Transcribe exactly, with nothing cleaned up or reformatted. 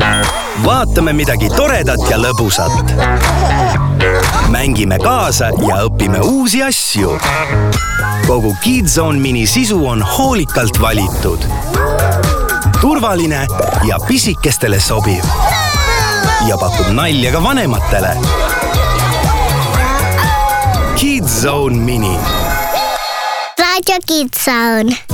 vaatame midagi toredat ja lõbusat. Mängime kaasa ja õpime uusi asju. Kogu KidZone mini sisu on hoolikalt valitud. Turvaline ja pisikestele sobiv. Ja pakub nalja ka vanematele. KidZone mini. Radio KidZone.